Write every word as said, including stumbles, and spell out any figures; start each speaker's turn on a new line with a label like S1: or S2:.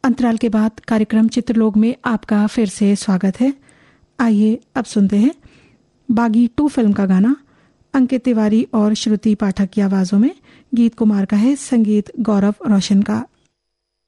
S1: अंतराल के बाद कार्यक्रम चित्रलोक में आपका फिर से स्वागत है। आइए अब सुनते हैं बागी टू फिल्म का गाना। अंकित तिवारी और श्रुति पाठक की आवाजों में। गीत कुमार का है, संगीत गौरव रोशन का।